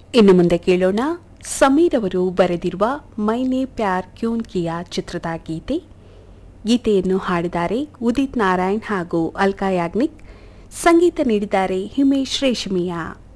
ಇನ್ನು ಮುಂದೆ ಕೇಳೋಣ ಸಮೀರ್ ಅವರು ಬರೆದಿರುವ ಮೈನೆ ಪ್ಯಾರ್ ಕ್ಯೂನ್ ಕಿಯಾ ಚಿತ್ರದ ಗೀತೆಯನ್ನು ಹಾಡಿದ್ದಾರೆ ಉದಿತ್ ನಾರಾಯಣ್ ಹಾಗೂ ಅಲ್ಕಾ ಯಾಗ್ನಿಕ್. ಸಂಗೀತ ನೀಡಿದ್ದಾರೆ ಹಿಮೇಶ್ ರೇಷ್ಮಿಯಾ.